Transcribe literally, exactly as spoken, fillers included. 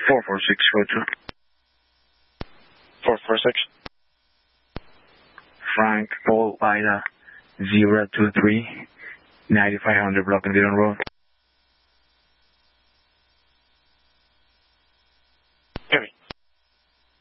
four four six, go to. four four six. Frank Paul Ida zero two three, ninety-five hundred Block and Dillon Road.